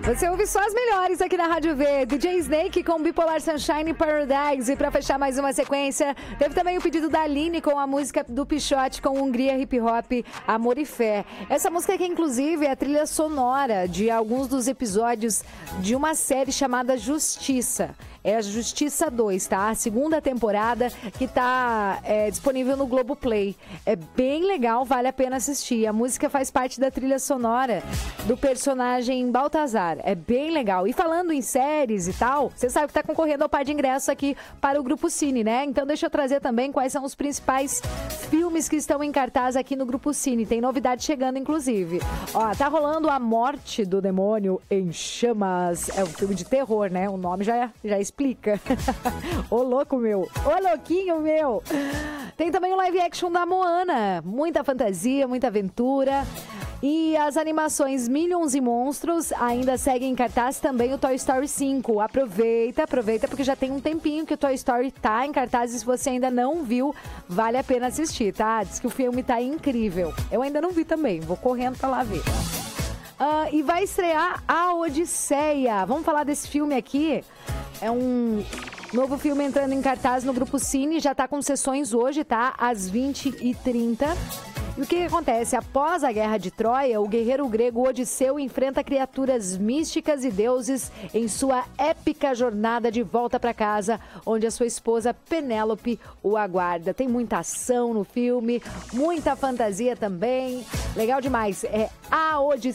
Você ouve só as melhores aqui na Rádio V. DJ Snake com Bipolar Sunshine Paradise. E pra fechar mais uma sequência, teve também o pedido da Aline com a música do Pichote com Hungria Hip Hop, Amor e Fé. Essa música aqui, inclusive, é a trilha sonora de alguns dos episódios de uma série chamada Justiça. É a Justiça 2, tá? A segunda temporada que tá disponível no Globoplay. É bem legal, vale a pena assistir. A música faz parte da trilha sonora do personagem Baltazar. É bem legal. E falando em séries e tal, você sabe que tá concorrendo ao par de ingressos aqui para o Grupo Cine, né? Então deixa eu trazer também quais são os principais filmes que estão em cartaz aqui no Grupo Cine. Tem novidade chegando, inclusive. Ó, tá rolando A Morte do Demônio em Chamas. É um filme de terror, né? O nome já explica. Ô louco meu, ô louquinho meu. Tem também o live action da Moana. Muita fantasia, muita aventura. E as animações Minions e Monstros ainda seguem em cartaz, também o Toy Story 5. Aproveita, porque já tem um tempinho que o Toy Story tá em cartaz e se você ainda não viu, vale a pena assistir, tá? Diz que o filme tá incrível. Eu ainda não vi também, vou correndo pra lá ver. E vai estrear A Odisseia. Vamos falar desse filme aqui. É um novo filme entrando em cartaz no Grupo Cine. Já tá com sessões hoje, tá? Às 20h30. E o que acontece? Após a Guerra de Troia, o guerreiro grego Odisseu enfrenta criaturas místicas e deuses em sua épica jornada de volta para casa, onde a sua esposa Penélope o aguarda. Tem muita ação no filme, muita fantasia também. Legal demais. É A Odisseia.